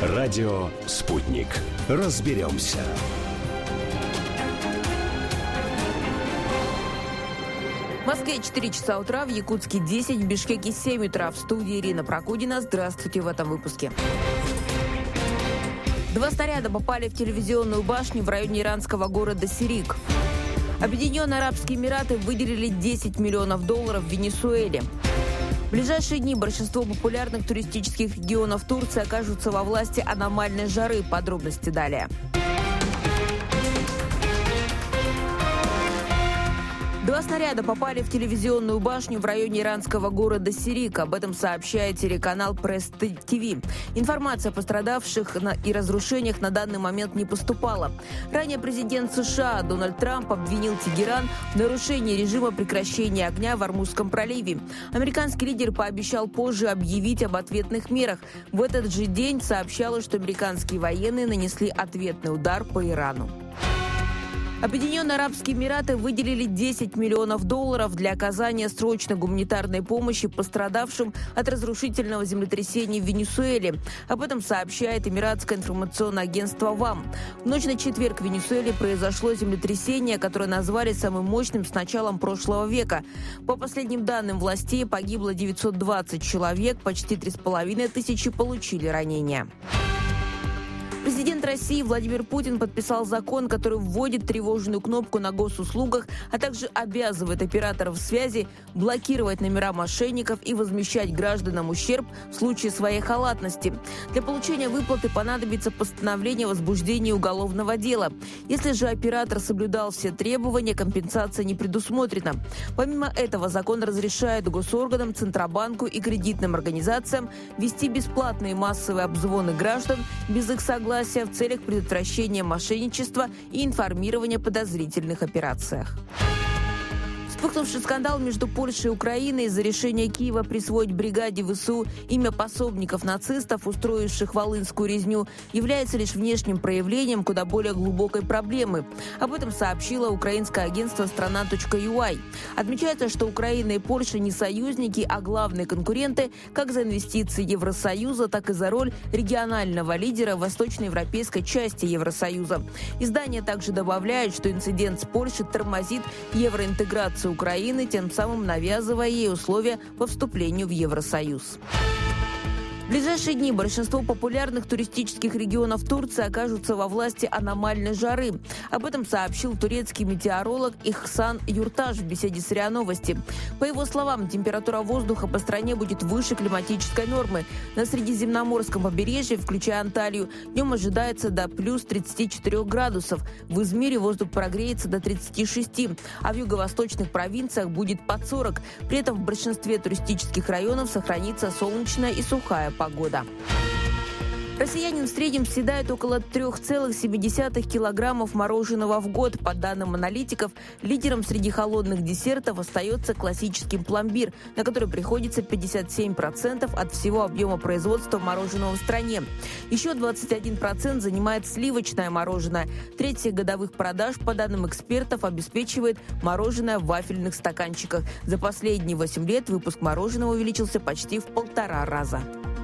Радио «Спутник». Разберемся. В Москве 4 часа утра, в Якутске 10, в Бишкеке 7 утра. В студии Ирина Прокудина. Здравствуйте в этом выпуске. 2 снаряда попали в телевизионную башню в районе иранского города Сирик. Объединенные Арабские Эмираты выделили $10 миллионов в Венесуэле. В ближайшие дни большинство популярных туристических регионов Турции окажутся во власти аномальной жары. Подробности далее. 2 снаряда попали в телевизионную башню в районе иранского города Сирик. Об этом сообщает телеканал Пресс ТВ. Информация о пострадавших и разрушениях на данный момент не поступала. Ранее президент США Дональд Трамп обвинил Тегеран в нарушении режима прекращения огня в Ормузском проливе. Американский лидер пообещал позже объявить об ответных мерах. В этот же день сообщалось, что американские военные нанесли ответный удар по Ирану. Объединенные Арабские Эмираты выделили $10 миллионов для оказания срочной гуманитарной помощи пострадавшим от разрушительного землетрясения в Венесуэле. Об этом сообщает Эмиратское информационное агентство ВАМ. В ночь на четверг в Венесуэле произошло землетрясение, которое назвали самым мощным с началом прошлого века. По последним данным властей, погибло 920 человек, почти 3500 получили ранения. Президент России Владимир Путин подписал закон, который вводит тревожную кнопку на госуслугах, а также обязывает операторов связи блокировать номера мошенников и возмещать гражданам ущерб в случае своей халатности. Для получения выплаты понадобится постановление о возбуждении уголовного дела. Если же оператор соблюдал все требования, компенсация не предусмотрена. Помимо этого, закон разрешает госорганам, Центробанку и кредитным организациям вести бесплатные массовые обзвоны граждан без их согласия в целях предотвращения мошенничества и информирования о подозрительных операциях. Вспыхнувший скандал между Польшей и Украиной из-за решения Киева присвоить бригаде ВСУ имя пособников нацистов, устроивших волынскую резню, является лишь внешним проявлением куда более глубокой проблемы. Об этом сообщило украинское агентство «Страна.ua». Отмечается, что Украина и Польша не союзники, а главные конкуренты как за инвестиции Евросоюза, так и за роль регионального лидера восточноевропейской части Евросоюза. Издание также добавляет, что инцидент с Польшей тормозит евроинтеграцию Украины, тем самым навязывая ей условия по вступлению в Евросоюз. В ближайшие дни большинство популярных туристических регионов Турции окажутся во власти аномальной жары. Об этом сообщил турецкий метеоролог Ихсан Юрташ в беседе с РИА Новости. По его словам, температура воздуха по стране будет выше климатической нормы. На Средиземноморском побережье, включая Анталию, днем ожидается до плюс 34 градусов. В Измире воздух прогреется до 36, а в юго-восточных провинциях будет под 40. При этом в большинстве туристических районов сохранится солнечная и сухая погода. Россиянин в среднем съедает около 3,7 килограммов мороженого в год. По данным аналитиков, лидером среди холодных десертов остается классический пломбир, на который приходится 57% от всего объема производства мороженого в стране. Еще 21% занимает сливочное мороженое. Треть годовых продаж, по данным экспертов, обеспечивает мороженое в вафельных стаканчиках. За последние 8 лет выпуск мороженого увеличился почти в 1,5 раза.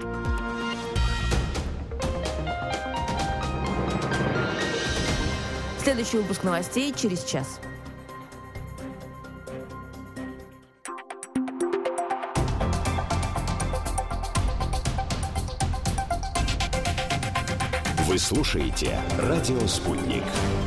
Следующий выпуск новостей через час. Вы слушаете «Радио Спутник».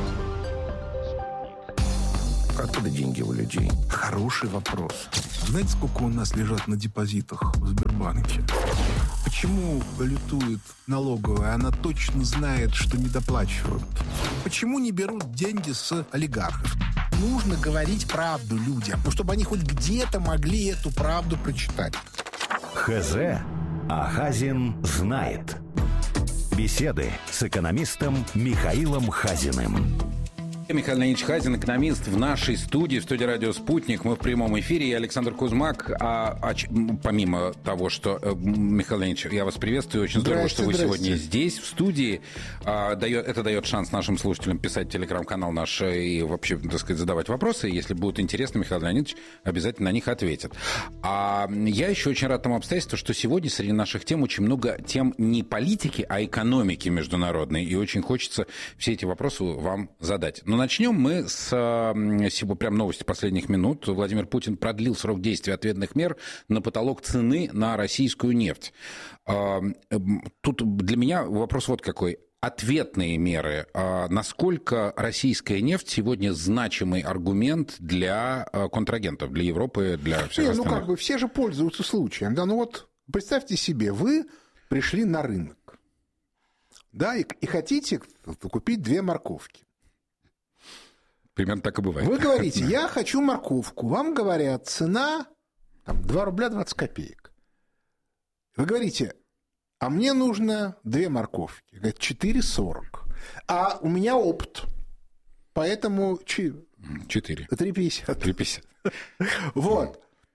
Откуда деньги у людей? Хороший вопрос. Знаете, сколько у нас лежат на депозитах в Сбербанке? Почему балетует налоговая? Она точно знает, что недоплачивают. Почему не берут деньги с олигархов? Нужно говорить правду людям, чтобы они хоть где-то могли эту правду прочитать. ХЗ, а Хазин знает. Беседы с экономистом Михаилом Хазиным. Михаил Леонидович Хазин, экономист, в нашей студии, в студии «Радио Спутник». Мы в прямом эфире. Я Александр Кузьмак. Помимо того, что, Михаил Леонидович, я вас приветствую. Очень здорово, что вы сегодня здесь, в студии. Это дает шанс нашим слушателям писать в телеграм-канал наш и вообще, так сказать, задавать вопросы. Если будут интересны, Михаил Леонидович обязательно на них ответит. А я еще очень рад тому обстоятельству, что сегодня среди наших тем очень много тем не политики, а экономики международной. И очень хочется все эти вопросы вам задать. Но начнем мы с прям новости последних минут. Владимир Путин продлил срок действия ответных мер на потолок цены на российскую нефть. Тут для меня вопрос вот какой. Ответные меры. Насколько российская нефть сегодня значимый аргумент для контрагентов, для Европы, для всех остальных? Все же пользуются случаем. Да, представьте себе, вы пришли на рынок, да, и хотите купить 2 морковки. Примерно так и бывает. Вы говорите, я хочу морковку. Вам говорят, цена 2 рубля 20 копеек. Вы говорите, а мне нужно 2 морковки. Говорит, 4,40. А у меня опт. Поэтому 4. 3,50. 3,50. Вот.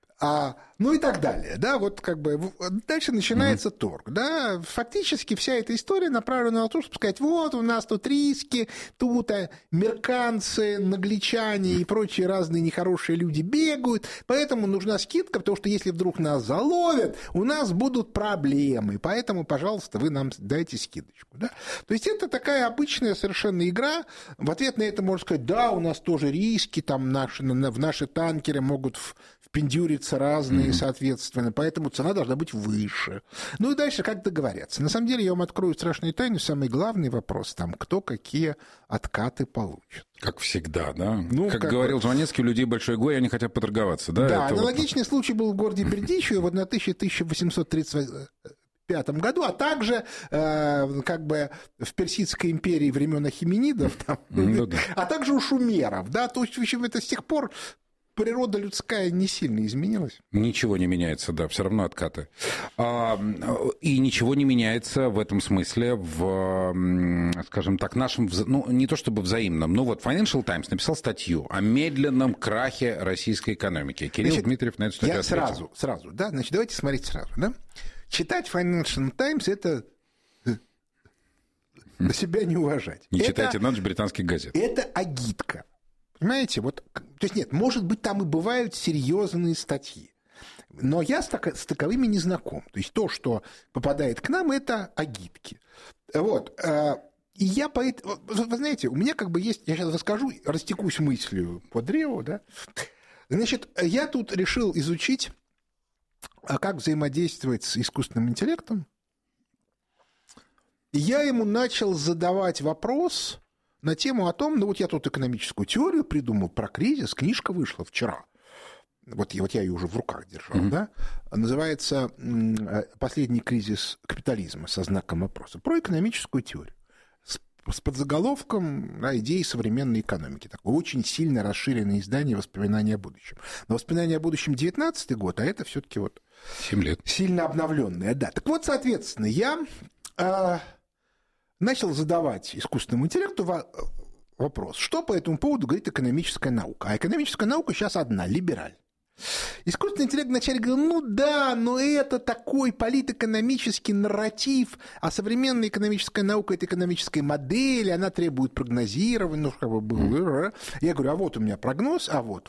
И так далее, да, дальше начинается торг, да, фактически вся эта история направлена на то, чтобы сказать, вот у нас тут риски, тут американцы, нагличане и прочие разные нехорошие люди бегают, поэтому нужна скидка, потому что если вдруг нас заловят, у нас будут проблемы, поэтому, пожалуйста, вы нам дайте скидочку, да. То есть это такая обычная совершенно игра, в ответ на это можно сказать, да, у нас тоже риски, там в наши танкеры могут впендюриться разные, соответственно, поэтому цена должна быть выше. И дальше как договорятся. На самом деле, я вам открою страшную тайну, самый главный вопрос там, кто какие откаты получит. Как всегда, да? Как говорил Жванецкий, у людей большое горе, они хотят поторговаться, да? Да, аналогичный случай был в городе Бердичеве в 1835 году, а также в Персидской империи времен Ахеменидов, а также у шумеров, да, то есть это с тех пор природа людская не сильно изменилась. Ничего не меняется, да, все равно откаты. И ничего не меняется в этом смысле скажем так, нашем, не то чтобы взаимном, Financial Times написал статью о медленном крахе российской экономики. Кирилл Дмитриев на эту статью ответил. Сразу, да, давайте смотреть сразу, да. Читать Financial Times – это себя не уважать. Не читайте ночь британских газет. Это агитка. Понимаете, то есть нет, может быть, там и бывают серьезные статьи, но я с таковыми не знаком. То есть то, что попадает к нам, это агитки. Вот. И я поэтому, вы знаете, у меня есть, я сейчас расскажу, растекусь мыслью по древу, да. Значит, я тут решил изучить, как взаимодействовать с искусственным интеллектом. И я ему начал задавать вопрос на тему о том, я тут экономическую теорию придумал про кризис, книжка вышла вчера. Вот я ее уже в руках держал, да? Называется «Последний кризис капитализма» со знаком вопроса. Про экономическую теорию. С подзаголовком «Идеи современной экономики». Такое очень сильно расширенное издание «Воспоминания о будущем». Но «Воспоминания о будущем» 19-й год, а это все-таки 7 лет. Сильно обновленное, да. Так вот, соответственно, я начал задавать искусственному интеллекту вопрос, что по этому поводу говорит экономическая наука. А экономическая наука сейчас одна – либераль. Искусственный интеллект вначале говорил, но это такой политэкономический нарратив, а современная экономическая наука – это экономическая модель, она требует прогнозирования. Я говорю, а вот у меня прогноз, а вот.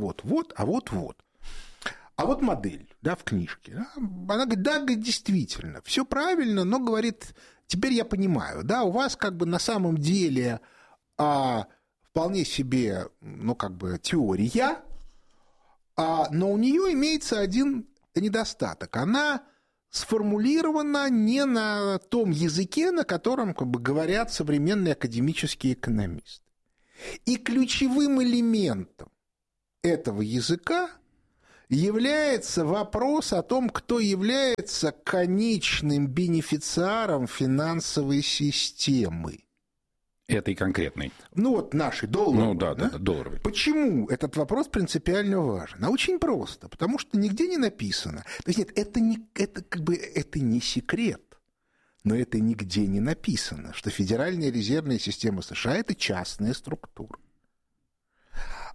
А вот модель, да, в книжке. Да? Она говорит, да, действительно, все правильно, но, говорит, теперь я понимаю, да, у вас на самом деле вполне себе, теория, но у нее имеется один недостаток. Она сформулирована не на том языке, на котором говорят современные академические экономисты. И ключевым элементом этого языка является вопрос о том, кто является конечным бенефициаром финансовой системы. Этой конкретной. Нашей, долларовой. Да, долларовой. Почему этот вопрос принципиально важен? Очень просто. Потому что нигде не написано. То есть, нет, это не секрет. Но это нигде не написано, что Федеральная резервная система США – это частная структура.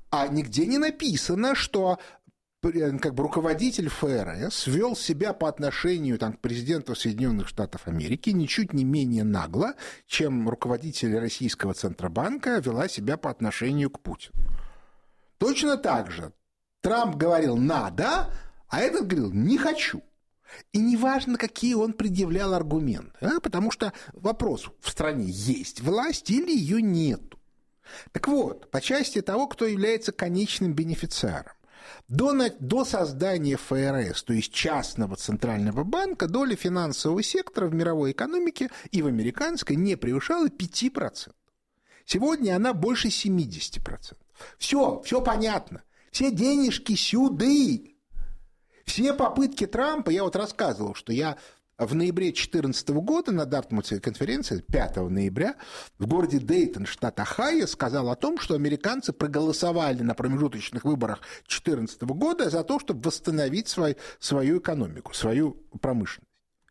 А нигде не написано, что как бы руководитель ФРС вел себя по отношению к президенту Соединенных Штатов Америки ничуть не менее нагло, чем руководитель российского Центробанка вела себя по отношению к Путину. Точно так же Трамп говорил «надо», а этот говорил «не хочу». И неважно, какие он предъявлял аргументы, потому что вопрос: в стране есть власть или ее нету. Так вот, по части того, кто является конечным бенефициаром, до создания ФРС, то есть частного центрального банка, доля финансового сектора в мировой экономике и в американской не превышала 5%. Сегодня она больше 70%. Все понятно. Все денежки сюды. Все попытки Трампа, я вот рассказывал, что я в ноябре 2014 года на Дартмутской конференции, 5 ноября, в городе Дейтон, штат Ohio, сказал о том, что американцы проголосовали на промежуточных выборах 2014 года за то, чтобы восстановить свою экономику, свою промышленность,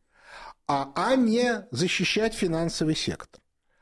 а не защищать финансовый сектор.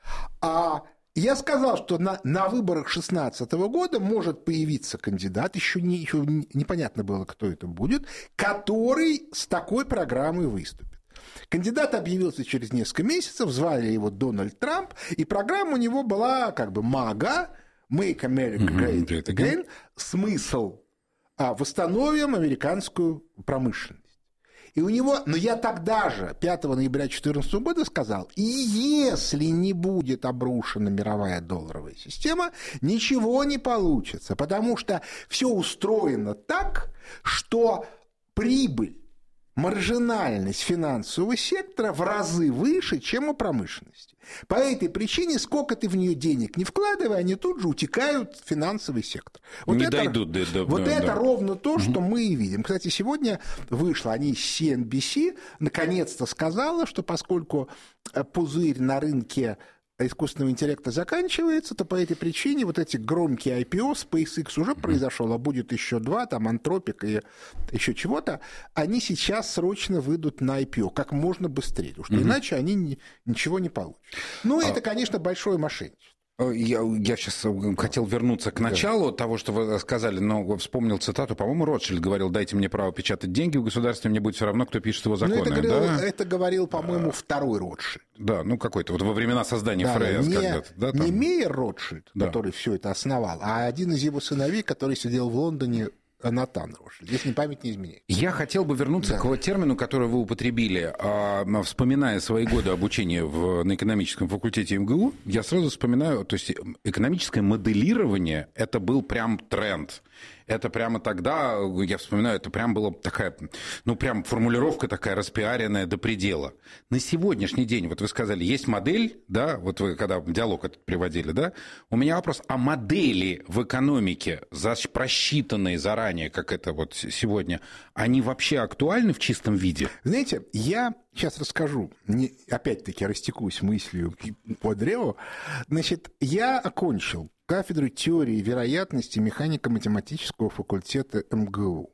Я сказал, что на выборах 2016 года может появиться кандидат, еще непонятно было, кто это будет, который с такой программой выступит. Кандидат объявился через несколько месяцев, звали его Дональд Трамп, и программа у него была как бы МАГА, Make America Great Again, смысл восстановим американскую промышленность. И у него, но я тогда же, 5 ноября 2014 года сказал, и если не будет обрушена мировая долларовая система, ничего не получится, потому что все устроено так, что прибыль, маржинальность финансового сектора в разы выше, чем у промышленности. По этой причине, сколько ты в нее денег не вкладывай, они тут же утекают в финансовый сектор. Вот не это, дойдут до это ровно то, что мы и видим. Кстати, сегодня вышло, они из CNBC наконец-то сказала, что поскольку пузырь на рынке искусственного интеллекта заканчивается, то по этой причине вот эти громкие IPO, SpaceX уже произошел, а будет еще 2, там Anthropic и еще чего-то, они сейчас срочно выйдут на IPO как можно быстрее, потому что иначе они ничего не получат. Ну, это, конечно, большое мошенничество. Я сейчас хотел вернуться к началу того, что вы сказали, но вспомнил цитату, по-моему, Ротшильд говорил: дайте мне право печатать деньги в государстве, мне будет все равно, кто пишет его законы. Это говорил, по-моему, второй Ротшильд. Да, ну какой-то, вот во времена создания ФРС когда-то. Не Мейер Ротшильд, который все это основал, а один из его сыновей, который сидел в Лондоне, Натан Ротшильд, если память не изменяет. Я хотел бы вернуться к термину, который вы употребили, вспоминая свои годы обучения на экономическом факультете МГУ, я сразу вспоминаю, то есть экономическое моделирование – это был прям тренд. Это прямо тогда, я вспоминаю, это прям была такая, ну, прям формулировка такая распиаренная до предела. На сегодняшний день, вот вы сказали, есть модель, да, вот вы когда диалог этот приводили, да, у меня вопрос, а модели в экономике, просчитанные заранее, как это вот сегодня, они вообще актуальны в чистом виде? Знаете, я сейчас расскажу, опять-таки растекусь мыслью по древу. Значит, я окончил кафедру теории вероятности механико-математического факультета МГУ.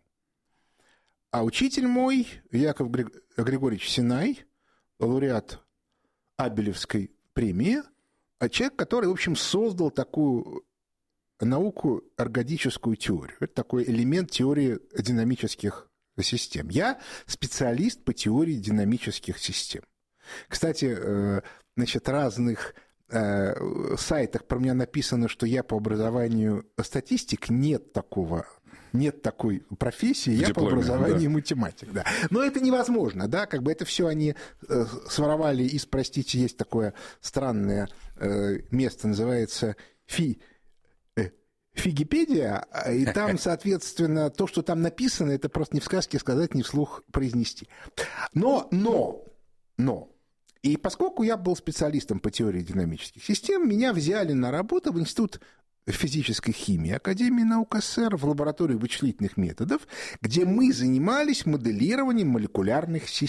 А учитель мой, Яков Григорьевич Синай, лауреат Абелевской премии, человек, который, в общем, создал такую науку эргодическую теорию. Это такой элемент теории динамических систем. Я специалист по теории динамических систем. Кстати, значит, разных сайтах про меня написано, что я по образованию статистик, нет такой профессии, я по образованию математик. Да. Но это невозможно, да, как бы это все они своровали из, простите, есть такое странное место, называется Фигипедия, и там, соответственно, то, что там написано, это просто не в сказке сказать, не вслух произнести. Но, и поскольку я был специалистом по теории динамических систем, меня взяли на работу в Институт физической химии Академии наук СССР в лабораторию вычислительных методов, где мы занимались моделированием молекулярных систем.